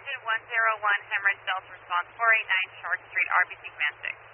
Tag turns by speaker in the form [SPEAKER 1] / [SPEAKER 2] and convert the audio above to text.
[SPEAKER 1] engine 101, Hemorrhage Delta response 489 Shark Street, RBC Command 6.